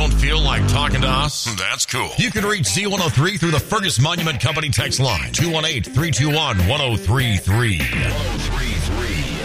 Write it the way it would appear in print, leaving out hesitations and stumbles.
don't feel like talking to us? That's cool. You can reach Z103 through the Fergus Monument Company text line, 218-321-1033.